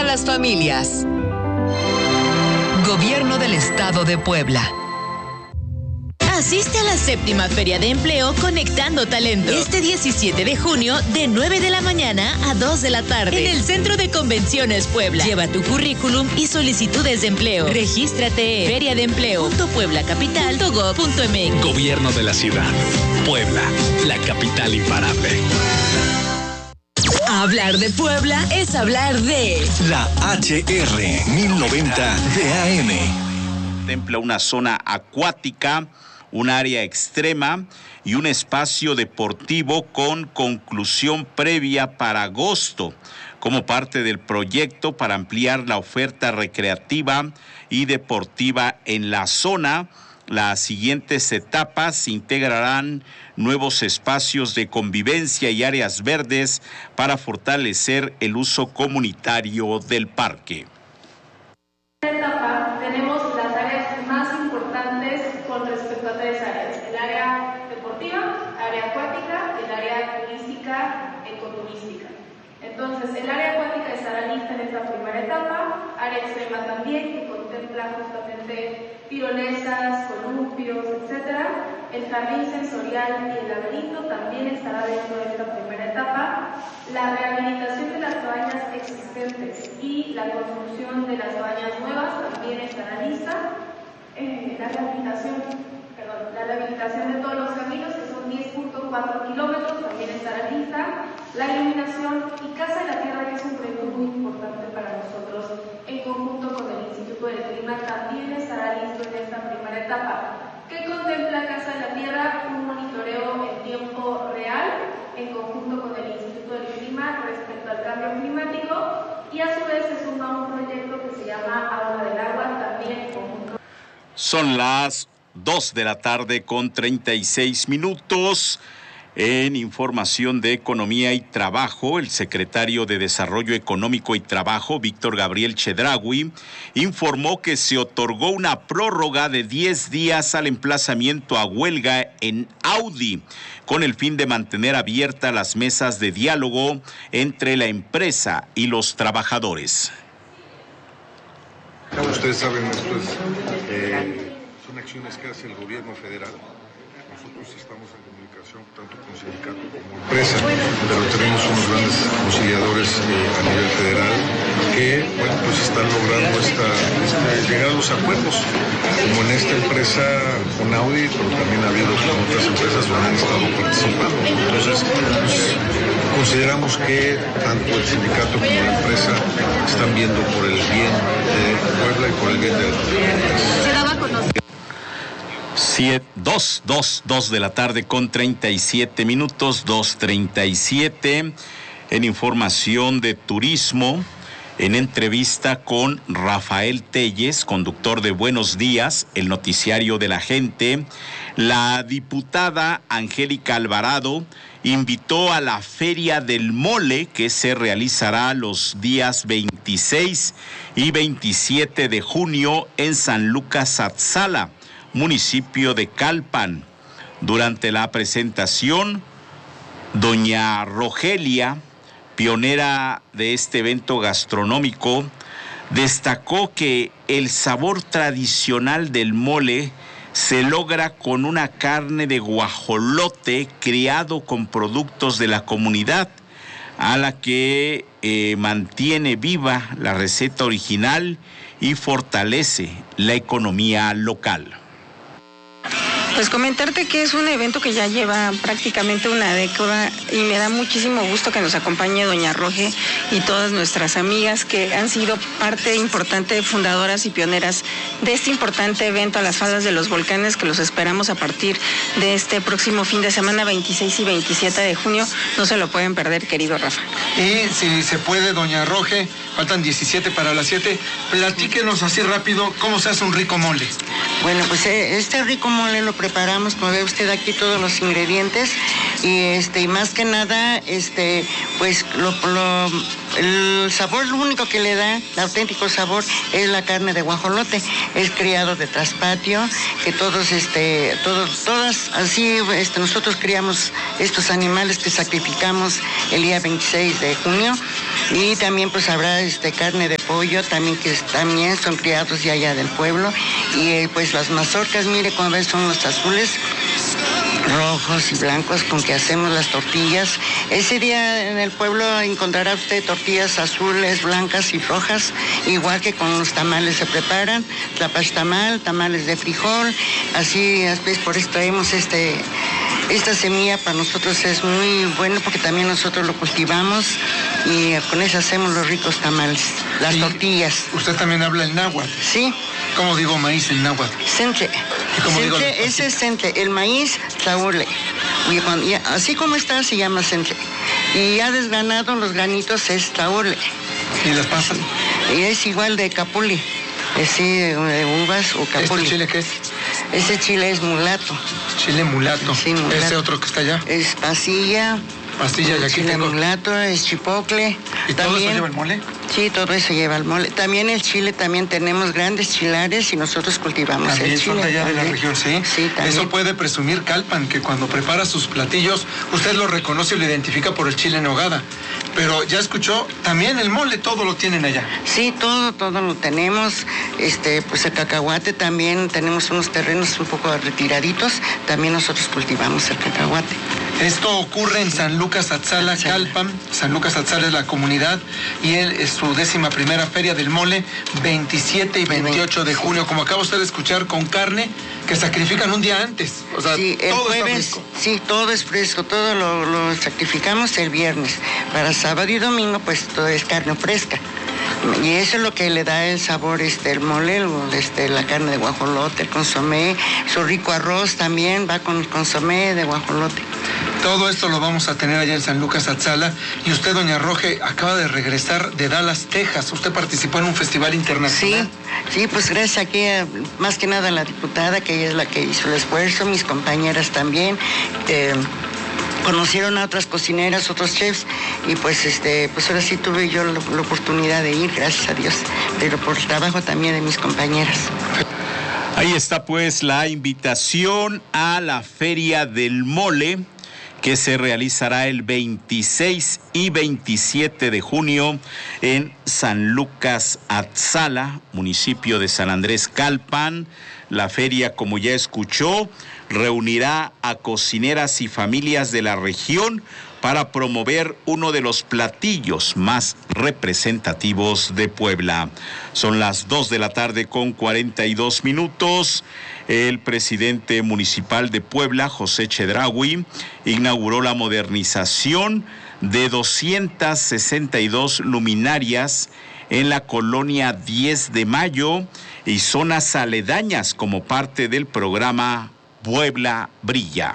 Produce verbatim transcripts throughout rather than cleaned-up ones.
las familias. Gobierno del Estado de Puebla. Asiste a la séptima Feria de Empleo Conectando Talento. Este diecisiete de junio, de nueve de la mañana a dos de la tarde. En el Centro de Convenciones Puebla. Lleva tu currículum y solicitudes de empleo. Regístrate en feria de empleo punto puebla capital punto gob punto eme equis. Gobierno de la ciudad. Puebla, la capital imparable. Hablar de Puebla es hablar de... La H R mil noventa de A M. Contempla una zona acuática, un área extrema y un espacio deportivo con conclusión previa para agosto, como parte del proyecto para ampliar la oferta recreativa y deportiva en la zona. Las siguientes etapas integrarán nuevos espacios de convivencia y áreas verdes para fortalecer el uso comunitario del parque. En esta etapa tenemos las áreas más importantes con respecto a tres áreas: el área deportiva, área acuática y el área turística, ecoturística. Entonces, el área acuática estará lista en esta primera etapa, área extrema también, que contempla justamente tirolesas, columpios, etcétera. El jardín sensorial y el laberinto también estará dentro de esta primera etapa. La rehabilitación de las cabañas existentes y la construcción de las cabañas nuevas también estará lista. Eh, la rehabilitación, perdón, la rehabilitación de todos los caminos, que son diez punto cuatro kilómetros, también estará lista. La iluminación y Casa de la Tierra, que es un proyecto muy importante para nosotros, en conjunto con el Instituto del Clima, también estará listo en esta primera etapa. ¿Qué contempla Casa de la Tierra? Un monitoreo en tiempo real, en conjunto con el Instituto del Clima, respecto al cambio climático, y a su vez se suma un proyecto que se llama Agua del Agua, también en conjunto. Son las dos de la tarde con treinta y seis minutos. En información de Economía y Trabajo, el secretario de Desarrollo Económico y Trabajo, Víctor Gabriel Chedraui, informó que se otorgó una prórroga de diez días al emplazamiento a huelga en Audi, con el fin de mantener abiertas las mesas de diálogo entre la empresa y los trabajadores. Como ustedes saben, esto es, eh, son acciones que hace el gobierno federal. Nosotros estamos en comunicación tanto con sindicato como empresa, pero tenemos unos grandes conciliadores eh, a nivel federal que, bueno, pues están logrando esta, este, llegar a los acuerdos, como en esta empresa con Audi, pero también ha habido con otras empresas donde han estado participando. Entonces, pues, consideramos que tanto el sindicato como la empresa están viendo por el bien de Puebla y por el bien de la empresa. Se daba a conocer. Siete, dos, dos, dos de la tarde con treinta y siete minutos, dos treinta y siete. En información de turismo, en entrevista con Rafael Telles, conductor de Buenos Días, el noticiario de la gente, la diputada Angélica Alvarado invitó a la Feria del Mole, que se realizará los días veintiséis y veintisiete de junio en San Lucas Atzala, municipio de Calpan. Durante la presentación, doña Rogelia, pionera de este evento gastronómico, destacó que el sabor tradicional del mole se logra con una carne de guajolote criado con productos de la comunidad, a la que eh, mantiene viva la receta original y fortalece la economía local. Pues comentarte que es un evento que ya lleva prácticamente una década y me da muchísimo gusto que nos acompañe doña Roge y todas nuestras amigas que han sido parte importante, fundadoras y pioneras de este importante evento a las faldas de los volcanes, que los esperamos a partir de este próximo fin de semana, veintiséis y veintisiete de junio. No se lo pueden perder, querido Rafa. Y si se puede, doña Roge, faltan diecisiete para las siete, platíquenos así rápido cómo se hace un rico mole. Bueno, pues este rico mole lo preparamos, como ve usted aquí, todos los ingredientes, y este y más que nada, este, pues lo, lo el sabor, lo único que le da, el auténtico sabor, es la carne de guajolote. Es criado de traspatio, que todos, este, todos, todas, así, este, nosotros criamos estos animales que sacrificamos el día veintiséis de junio. Y también pues habrá este, carne de pollo, también que también son criados de allá del pueblo. Y eh, pues las mazorcas, mire, como ven, son los azules, rojos y blancos con que hacemos las tortillas. Ese día en el pueblo encontrará usted tortillas azules, blancas y rojas, igual que con los tamales se preparan, tlapaxtamal, tamales de frijol, así, pues por eso traemos este, esta semilla, para nosotros es muy bueno porque también nosotros lo cultivamos y con eso hacemos los ricos tamales, las y tortillas. ¿Usted también habla el náhuatl? Sí. ¿Cómo digo maíz en náhuatl? Centle. Centle, ese es centle. El maíz, tlaule. Y cuando, y así como está, se llama centle. Y ya desgranado, los granitos es tlaule. ¿Y las pasas? Y es igual de capuli. Es sí, de uvas o capuli. ¿Este chile qué es? Ese chile es mulato. Chile mulato. Sí, mulato. ¿Ese otro que está allá? Es pasilla. Pastilla, y aquí chile tengo. mulato, es chipocle. ¿Y también, todo eso lleva el mole? Sí, todo eso lleva el mole. También el chile, también tenemos grandes chilares y nosotros cultivamos también el chile. También son de allá también. de la región, ¿sí? Sí, también. Eso puede presumir Calpan, que cuando prepara sus platillos, usted lo reconoce y lo identifica por el chile en nogada. Pero ya escuchó, también el mole, todo lo tienen allá. Sí, todo, todo lo tenemos. Este, pues el cacahuate también, tenemos unos terrenos un poco retiraditos, también nosotros cultivamos el cacahuate. Esto ocurre en San Lucas Atzala, Calpan. San Lucas Atzala es la comunidad y él es su décima primera feria del mole, veintisiete y veintiocho de junio, como acaba usted de escuchar, con carne que sacrifican un día antes. O sea, sí, el todo jueves, está fresco. Sí, todo es fresco, todo lo, lo sacrificamos el viernes. Para sábado y domingo, pues todo es carne fresca. Y eso es lo que le da el sabor, este, el mole, el, este, la carne de guajolote, el consomé, su rico arroz también va con el consomé de guajolote. Todo esto lo vamos a tener allá en San Lucas Atzala. Y usted, doña Roge, acaba de regresar de Dallas, Texas. Usted participó en un festival internacional. Sí, sí, pues gracias aquí, a, más que nada a la diputada, que ella es la que hizo el esfuerzo, mis compañeras también. Eh, conocieron a otras cocineras, otros chefs, y pues este, pues ahora sí tuve yo la, la oportunidad de ir, gracias a Dios, pero por el trabajo también de mis compañeras. Ahí está pues la invitación a la Feria del Mole, que se realizará el veintiséis y veintisiete de junio en San Lucas Atzala, municipio de San Andrés Calpan. La feria, como ya escuchó, reunirá a cocineras y familias de la región para promover uno de los platillos más representativos de Puebla. Son las dos de la tarde con cuarenta y dos minutos. El presidente municipal de Puebla, José Chedraui, inauguró la modernización de doscientas sesenta y dos luminarias en la colonia diez de mayo y zonas aledañas como parte del programa Puebla Brilla.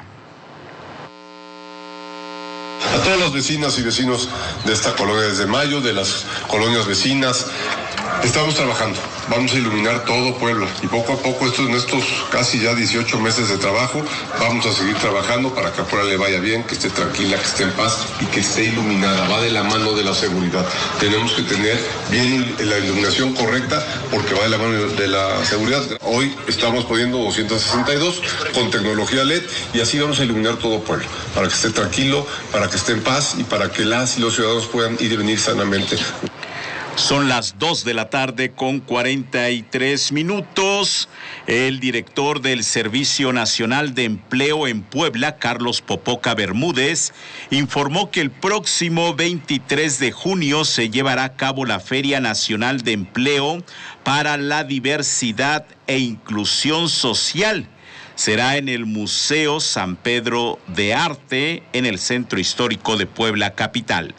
A todas las vecinas y vecinos de esta colonia diez de mayo, de las colonias vecinas, estamos trabajando. Vamos a iluminar todo Puebla y poco a poco, esto, en estos casi ya dieciocho meses de trabajo, vamos a seguir trabajando para que a Puebla le vaya bien, que esté tranquila, que esté en paz y que esté iluminada. Va de la mano de la seguridad. Tenemos que tener bien la iluminación correcta porque va de la mano de la seguridad. Hoy estamos poniendo doscientas sesenta y dos con tecnología L E D y así vamos a iluminar todo Puebla para que esté tranquilo, para que esté en paz y para que las y los ciudadanos puedan ir y venir sanamente. Son las dos de la tarde con cuarenta y tres minutos. El director del Servicio Nacional de Empleo en Puebla, Carlos Popoca Bermúdez, informó que el próximo veintitrés de junio se llevará a cabo la Feria Nacional de Empleo para la Diversidad e Inclusión Social. Será en el Museo San Pedro de Arte, en el Centro Histórico de Puebla Capital.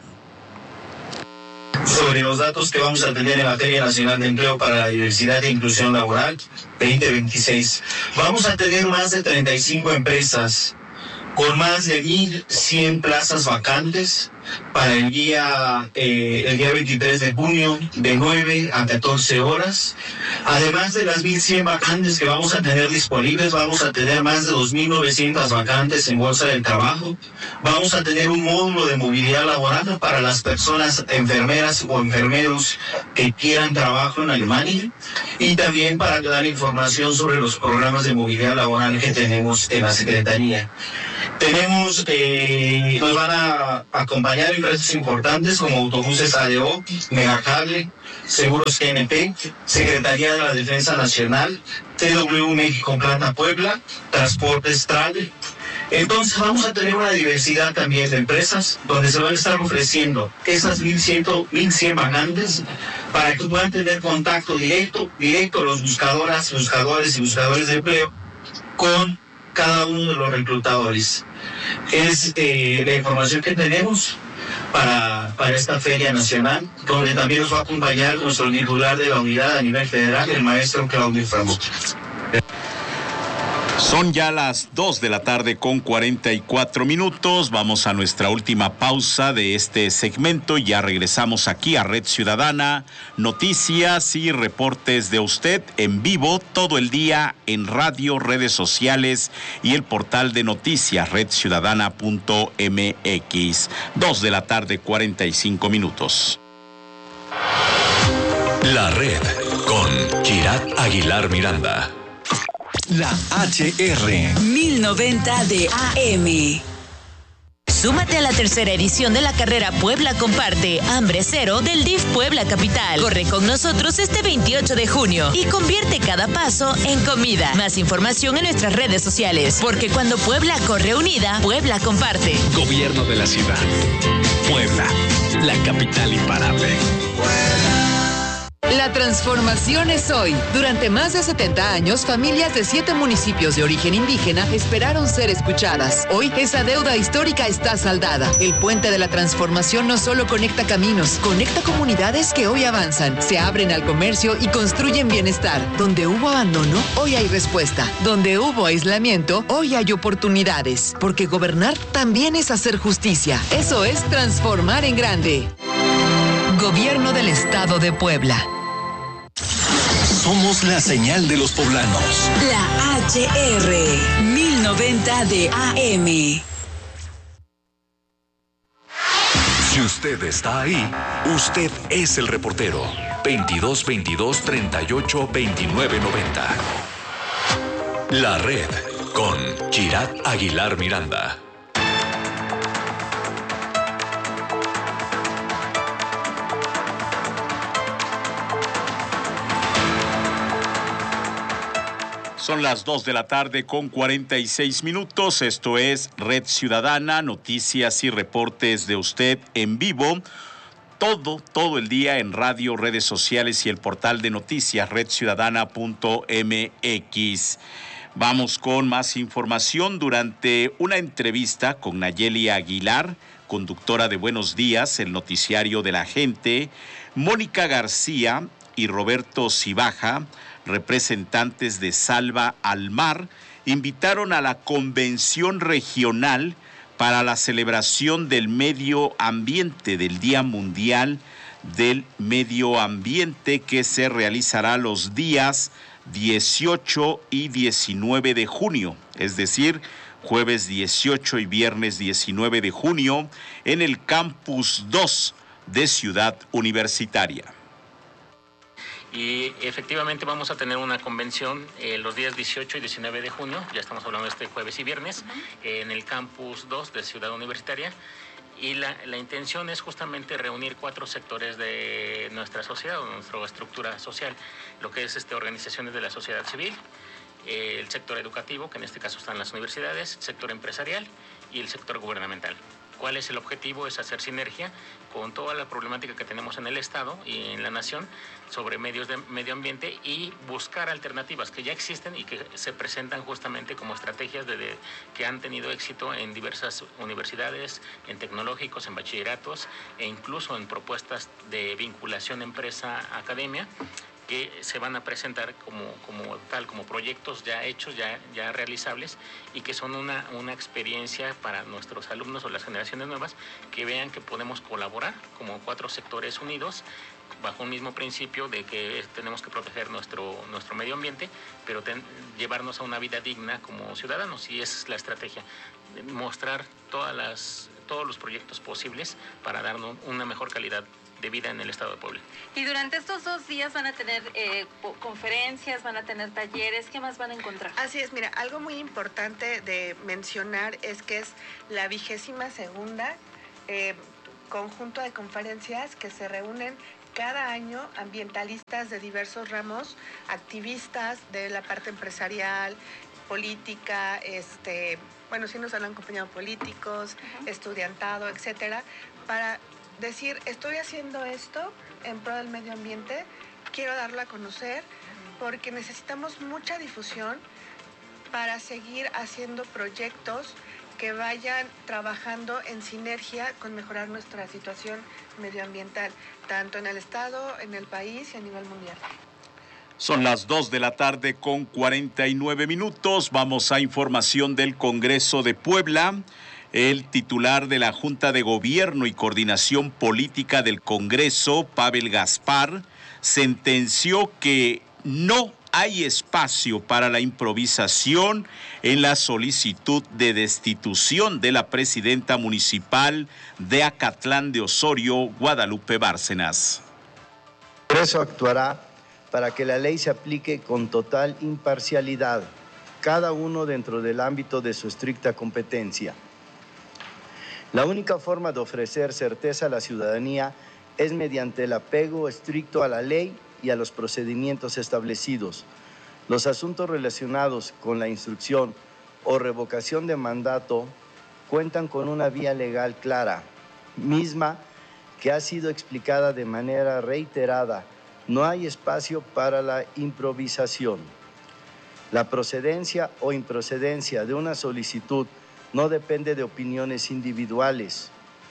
Sobre los datos que vamos a tener en la Feria Nacional de Empleo para la Diversidad e Inclusión Laboral veinte veintiséis. Vamos a tener más de treinta y cinco empresas con más de mil cien plazas vacantes para el día, eh, el día veintitrés de junio de nueve a catorce horas. Además de las mil cien vacantes que vamos a tener disponibles, vamos a tener más de dos mil novecientas vacantes en Bolsa del Trabajo. Vamos a tener un módulo de movilidad laboral para las personas enfermeras o enfermeros que quieran trabajo en Alemania, y también para dar información sobre los programas de movilidad laboral que tenemos en la Secretaría. Tenemos, eh, nos van a acompañar empresas importantes como Autobuses A D O, Megacable, Seguros G N P, Secretaría de la Defensa Nacional, T W México Planta Puebla, Transportes Trade. Entonces vamos a tener una diversidad también de empresas donde se van a estar ofreciendo esas mil cien vacantes para que puedan tener contacto directo, directo los buscadoras, buscadores y buscadores de empleo con cada uno de los reclutadores. Es eh, la información que tenemos para, para esta Feria Nacional, donde también nos va a acompañar nuestro titular de la unidad a nivel federal, el maestro Claudio Framo. Son ya las dos de la tarde con cuarenta y cuatro minutos. Vamos a nuestra última pausa de este segmento. Ya regresamos aquí a Red Ciudadana. Noticias y reportes de usted en vivo todo el día en radio, redes sociales y el portal de noticias red ciudadana punto m x. Dos de la tarde, cuarenta y cinco minutos. La Red con Kirat Aguilar Miranda. La H R mil noventa de A M. Súmate a la tercera edición de la carrera Puebla Comparte, Hambre Cero del D I F Puebla Capital. Corre con nosotros este veintiocho de junio y convierte cada paso en comida. Más información en nuestras redes sociales, porque cuando Puebla corre unida, Puebla comparte. Gobierno de la ciudad. Puebla, la capital imparable. La transformación es hoy. Durante más de setenta años, familias de siete municipios de origen indígena esperaron ser escuchadas. Hoy, esa deuda histórica está saldada. El puente de la transformación no solo conecta caminos, conecta comunidades que hoy avanzan, se abren al comercio y construyen bienestar. Donde hubo abandono, hoy hay respuesta. Donde hubo aislamiento, hoy hay oportunidades. Porque gobernar también es hacer justicia. Eso es transformar en grande. Gobierno del Estado de Puebla. Somos la señal de los poblanos. La H R mil noventa de A M. Si usted está ahí, usted es el reportero. veintidós veintidós treinta y ocho veintinueve noventa. La Red con Kirat Aguilar Miranda. Son las dos de la tarde con cuarenta y seis minutos. Esto es Red Ciudadana, noticias y reportes de usted en vivo. Todo, todo el día en radio, redes sociales y el portal de noticias red ciudadana punto m x. Vamos con más información. Durante una entrevista con Nayeli Aguilar, conductora de Buenos Días, el noticiario de la gente, Mónica García y Roberto Cibaja, representantes de Salva al Mar, invitaron a la Convención Regional para la celebración del medio ambiente, del Día Mundial del Medio Ambiente, que se realizará los días dieciocho y diecinueve de junio, es decir, jueves dieciocho y viernes diecinueve de junio, en el Campus dos de Ciudad Universitaria. Y efectivamente vamos a tener una convención eh, los días dieciocho y diecinueve de junio, ya estamos hablando de este jueves y viernes, eh, en el Campus dos de Ciudad Universitaria. Y la, la intención es justamente reunir cuatro sectores de nuestra sociedad, o nuestra estructura social, lo que es este, organizaciones de la sociedad civil, eh, el sector educativo, que en este caso están las universidades, el sector empresarial y el sector gubernamental. ¿Cuál es el objetivo? Es hacer sinergia con toda la problemática que tenemos en el Estado y en la Nación sobre medios de medio ambiente y buscar alternativas que ya existen y que se presentan justamente como estrategias de, de, que han tenido éxito en diversas universidades, en tecnológicos, en bachilleratos e incluso en propuestas de vinculación empresa-academia, que se van a presentar como, como tal, como proyectos ya hechos, ya, ya realizables, y que son una, una experiencia para nuestros alumnos o las generaciones nuevas, que vean que podemos colaborar como cuatro sectores unidos, bajo un mismo principio de que tenemos que proteger nuestro, nuestro medio ambiente, pero ten, llevarnos a una vida digna como ciudadanos, y esa es la estrategia, mostrar todas las, todos los proyectos posibles para darnos una mejor calidad de vida en el estado de Puebla. Y durante estos dos días van a tener eh, conferencias, van a tener talleres, ¿qué más van a encontrar? Así es, mira, algo muy importante de mencionar es que es la vigésima segunda eh, conjunto de conferencias que se reúnen cada año ambientalistas de diversos ramos, activistas de la parte empresarial, política, este, bueno, sí nos han acompañado políticos, uh-huh. estudiantado, etcétera, para decir, estoy haciendo esto en pro del medio ambiente, quiero darlo a conocer, porque necesitamos mucha difusión para seguir haciendo proyectos que vayan trabajando en sinergia con mejorar nuestra situación medioambiental, tanto en el Estado, en el país y a nivel mundial. Son las dos de la tarde con cuarenta y nueve minutos. Vamos a información del Congreso de Puebla. El titular de la Junta de Gobierno y Coordinación Política del Congreso, Pavel Gaspar, sentenció que no hay espacio para la improvisación en la solicitud de destitución de la presidenta municipal de Acatlán de Osorio, Guadalupe Bárcenas. El Congreso actuará para que la ley se aplique con total imparcialidad, cada uno dentro del ámbito de su estricta competencia. La única forma de ofrecer certeza a la ciudadanía es mediante el apego estricto a la ley y a los procedimientos establecidos. Los asuntos relacionados con la instrucción o revocación de mandato cuentan con una vía legal clara, misma que ha sido explicada de manera reiterada. No hay espacio para la improvisación. La procedencia o improcedencia de una solicitud no depende de opiniones individuales.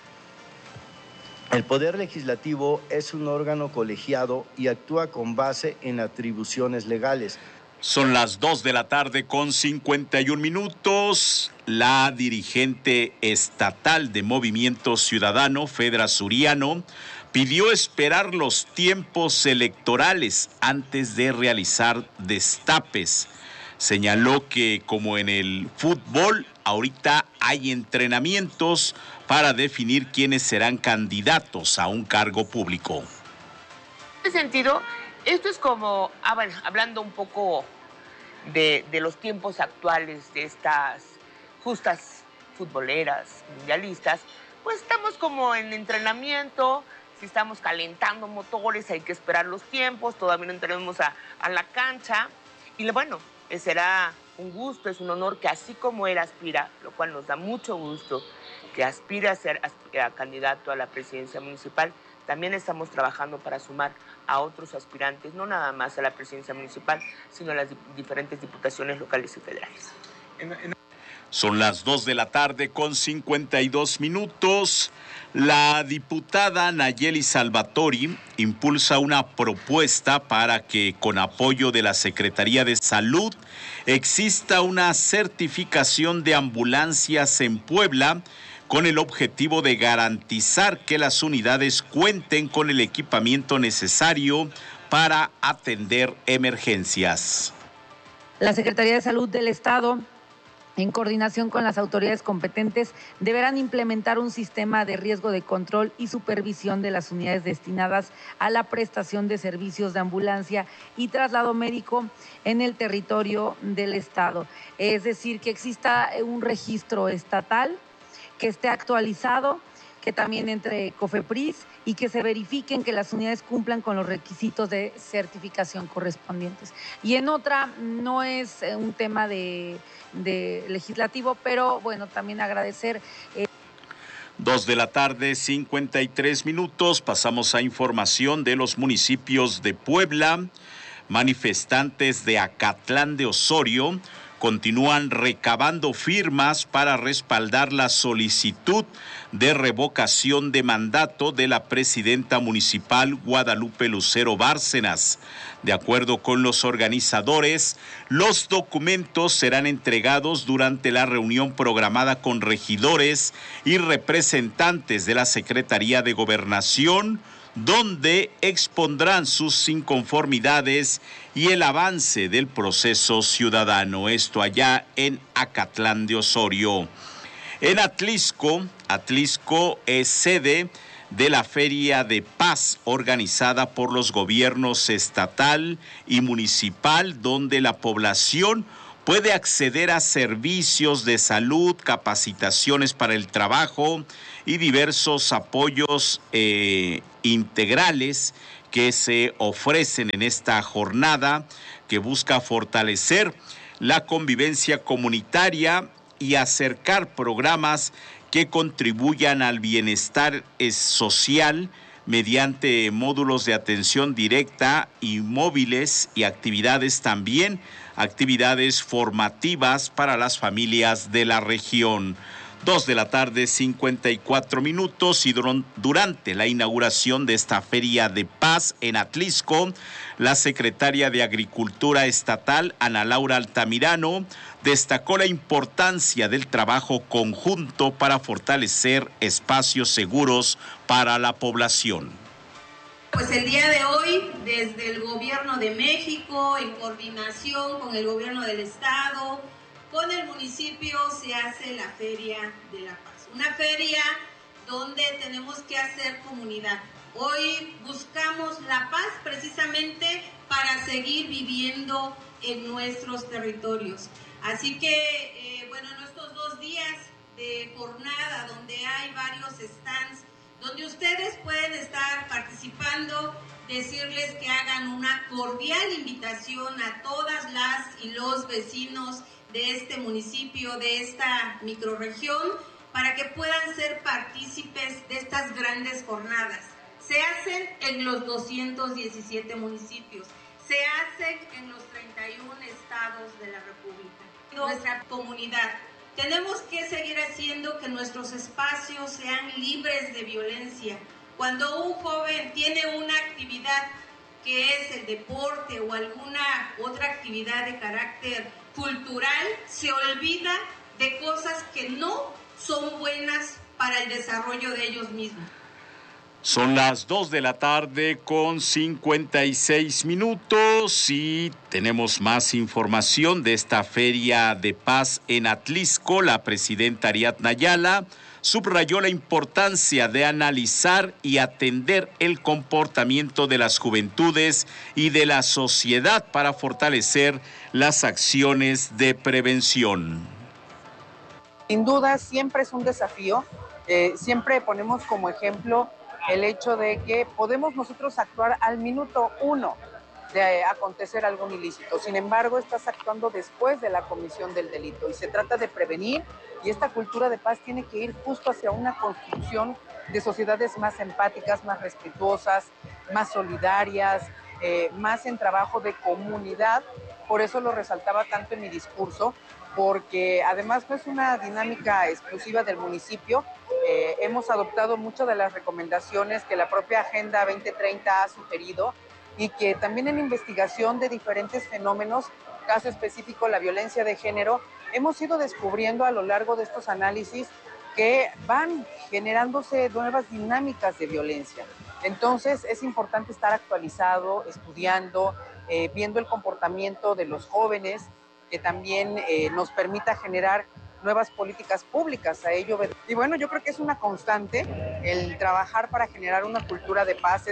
El Poder Legislativo es un órgano colegiado y actúa con base en atribuciones legales. Son las dos de la tarde con cincuenta y un minutos. La dirigente estatal de Movimiento Ciudadano, Fedra Suriano, pidió esperar los tiempos electorales antes de realizar destapes. Señaló que, como en el fútbol, ahorita hay entrenamientos para definir quiénes serán candidatos a un cargo público. En ese sentido, esto es como, ah, bueno, hablando un poco de, de los tiempos actuales de estas justas futboleras, mundialistas, pues estamos como en entrenamiento, si estamos calentando motores, hay que esperar los tiempos, todavía no entremos a, a la cancha, y bueno, será un gusto, es un honor que así como él aspira, lo cual nos da mucho gusto, que aspira a ser a candidato a la presidencia municipal, también estamos trabajando para sumar a otros aspirantes, no nada más a la presidencia municipal, sino a las diferentes diputaciones locales y federales. Son las dos de la tarde con cincuenta y dos minutos. La diputada Nayeli Salvatori impulsa una propuesta para que, con apoyo de la Secretaría de Salud, exista una certificación de ambulancias en Puebla con el objetivo de garantizar que las unidades cuenten con el equipamiento necesario para atender emergencias. La Secretaría de Salud del Estado, en coordinación con las autoridades competentes, deberán implementar un sistema de riesgo de control y supervisión de las unidades destinadas a la prestación de servicios de ambulancia y traslado médico en el territorio del Estado. Es decir, que exista un registro estatal que esté actualizado, que también entre COFEPRIS y que se verifiquen que las unidades cumplan con los requisitos de certificación correspondientes. Y en otra, no es un tema de, de legislativo, pero bueno, también agradecer. Eh... Dos de la tarde, cincuenta y tres minutos. Pasamos a información de los municipios de Puebla. Manifestantes de Acatlán de Osorio continúan recabando firmas para respaldar la solicitud de revocación de mandato de la presidenta municipal Guadalupe Lucero Bárcenas. De acuerdo con los organizadores, los documentos serán entregados durante la reunión programada con regidores y representantes de la Secretaría de Gobernación, donde expondrán sus inconformidades y el avance del proceso ciudadano. Esto allá en Acatlán de Osorio. En Atlisco, Atlisco es sede de la Feria de Paz organizada por los gobiernos estatal y municipal, donde la población puede acceder a servicios de salud, capacitaciones para el trabajo y diversos apoyos eh, integrales que se ofrecen en esta jornada que busca fortalecer la convivencia comunitaria y acercar programas que contribuyan al bienestar social mediante módulos de atención directa y móviles y actividades también, actividades formativas para las familias de la región. Dos de la tarde, cincuenta y cuatro minutos, y durante la inauguración de esta Feria de Paz en Atlisco, la secretaria de Agricultura Estatal, Ana Laura Altamirano, destacó la importancia del trabajo conjunto para fortalecer espacios seguros para la población. Pues el día de hoy, desde el Gobierno de México, en coordinación con el Gobierno del Estado, con el municipio, se hace la Feria de la Paz. Una feria donde tenemos que hacer comunidad. Hoy buscamos la paz precisamente para seguir viviendo en nuestros territorios. Así que, eh, bueno, en estos dos días de jornada donde hay varios stands, donde ustedes pueden estar participando, decirles que hagan una cordial invitación a todas las y los vecinos de este municipio, de esta microrregión, para que puedan ser partícipes de estas grandes jornadas. Se hacen en los doscientos diecisiete municipios, se hacen en los treinta y uno estados de la República. Nuestra comunidad, tenemos que seguir haciendo que nuestros espacios sean libres de violencia. Cuando un joven tiene una actividad que es el deporte o alguna otra actividad de carácter cultural, se olvida de cosas que no son buenas para el desarrollo de ellos mismos. Son las dos de la tarde con cincuenta y seis minutos y tenemos más información de esta Feria de Paz en Atlisco. La presidenta Ariadna Ayala subrayó la importancia de analizar y atender el comportamiento de las juventudes y de la sociedad para fortalecer las acciones de prevención. Sin duda, siempre es un desafío. Eh, siempre ponemos como ejemplo el hecho de que podemos nosotros actuar al minuto uno de acontecer algún ilícito. Sin embargo, estás actuando después de la comisión del delito y se trata de prevenir, y esta cultura de paz tiene que ir justo hacia una construcción de sociedades más empáticas, más respetuosas, más solidarias, eh, más en trabajo de comunidad. Por eso lo resaltaba tanto en mi discurso, porque además no es una dinámica exclusiva del municipio. Eh, hemos adoptado muchas de las recomendaciones que la propia Agenda veinte treinta ha sugerido, y que también en investigación de diferentes fenómenos, caso específico la violencia de género, hemos ido descubriendo a lo largo de estos análisis que van generándose nuevas dinámicas de violencia. Entonces es importante estar actualizado, estudiando, eh, viendo el comportamiento de los jóvenes, que también eh, nos permita generar nuevas políticas públicas a ello. Y bueno, yo creo que es una constante el trabajar para generar una cultura de paz.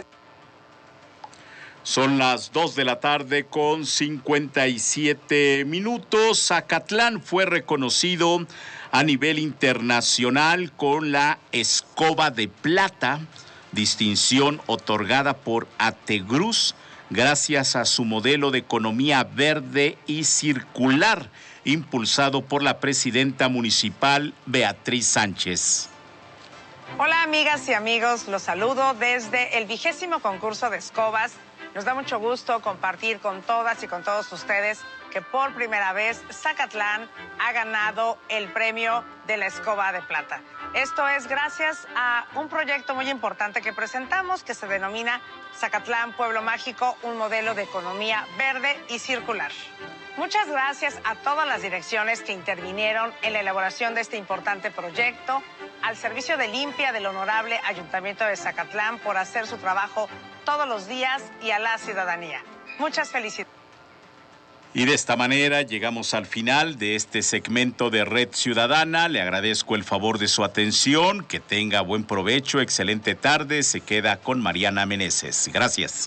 Son las dos de la tarde con cincuenta y siete minutos. Zacatlán fue reconocido a nivel internacional con la Escoba de Plata, distinción otorgada por Ategruz gracias a su modelo de economía verde y circular, impulsado por la presidenta municipal Beatriz Sánchez. Hola amigas y amigos, los saludo desde el vigésimo concurso de escobas Nos da mucho gusto compartir con todas y con todos ustedes que por primera vez Zacatlán ha ganado el premio de la Escoba de Plata. Esto es gracias a un proyecto muy importante que presentamos que se denomina Zacatlán Pueblo Mágico, un modelo de economía verde y circular. Muchas gracias a todas las direcciones que intervinieron en la elaboración de este importante proyecto, al Servicio de Limpia del Honorable Ayuntamiento de Zacatlán por hacer su trabajo todos los días y a la ciudadanía. Muchas felicidades. Y de esta manera llegamos al final de este segmento de Red Ciudadana. Le agradezco el favor de su atención. Que tenga buen provecho, excelente tarde. Se queda con Mariana Meneses. Gracias.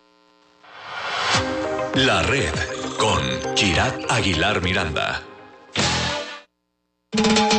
La Red con Kirat Aguilar Miranda.